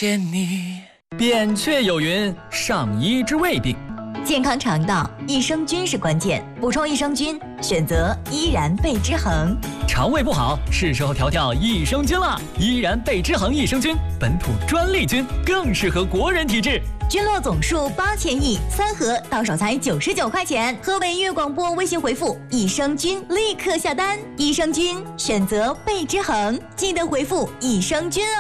谢你。 扁鹊有云：上医治未病。 健康肠道，益生菌是关键。补充益生菌，选择依然贝之恒。 肠胃不好，是时候调调益生菌了。依然贝之恒益生菌，本土专利菌，更适合国人体质。 菌落总数8000亿，3盒到手才99块钱。河北音乐广播微信回复益生菌，立刻下单。益生菌选择贝之恒，记得回复益生菌哦。